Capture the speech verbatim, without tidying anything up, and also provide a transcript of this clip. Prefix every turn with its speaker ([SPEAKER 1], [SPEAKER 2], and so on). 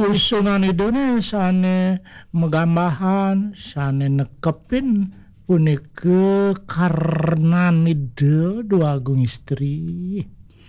[SPEAKER 1] usungan itu nih sane megambahan sane nekepin punika karena ide dua agung istri